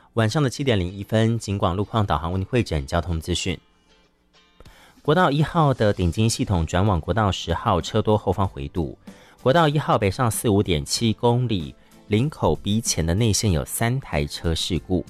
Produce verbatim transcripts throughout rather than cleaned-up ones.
晚上的七点零一分，警广路况导航为您汇整交通资讯。国道一号的顶金系统转往国道十号，车多后方回堵。国道一号北上四五点七公里，林口 B 前的内线有三台车事故。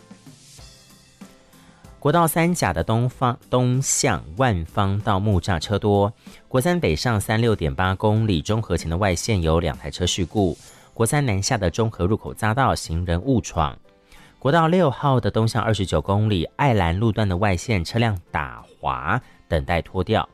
国道三甲的东方东向万方到木栅车多。国三北上三六点八公里，中和前的外线有两台车事故。国三南下的中和入口匝道行人误闯。国道六号的东向二十九公里，爱兰路段的外线车辆打滑，等待拖吊。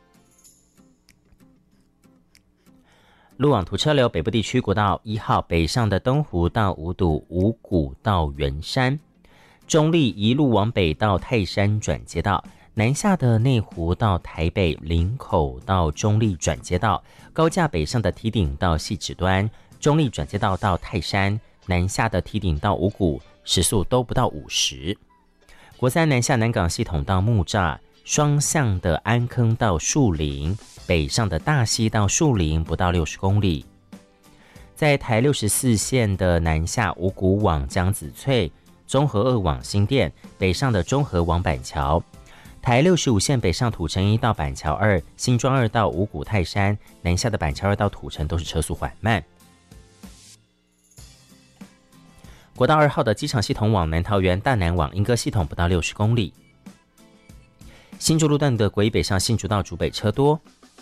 路网图车流，北部地区国道一号北上的东湖到五堵，五股到圆山。中立一路往北到泰山转接道，南下的内湖到台北，林口到中立转接道，高架北上的堤顶到汐止端，中立转接道到泰山，南下的堤顶到五股，时速都不到五十。国三南下南港系统到木栅，双向的安坑到树林，北上的大溪到树林不到六十公里。在台六十四线的南下五股往江子翠，中和二往新店，北上的中和往板桥。台六十五线北上土城一到板桥二，新庄二到五股泰山，南下的板桥二到土城都是车速缓慢。国道二号的机场系统往南桃园，大南往莺歌系统不到六十公里。新竹路段的国一北上新竹到竹北车多。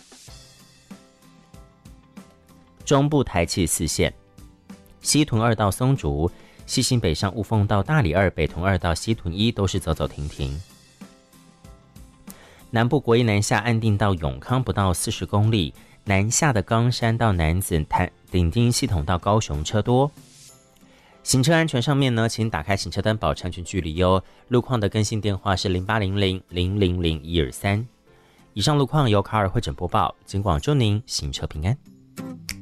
中部台七十四线，西屯二到松竹，西行北上雾峰到大里二，北屯二到西屯一都是走走停停。南部国一南下安定到永康不到四十公里，南下的冈山到楠梓顶丁系统到高雄车多。行车安全上面呢，请打开行车灯，保持安全距离哟。路况的更新电话是零八零零零零零一二三。以上路况由卡尔会诊播报，警广祝您行车平安。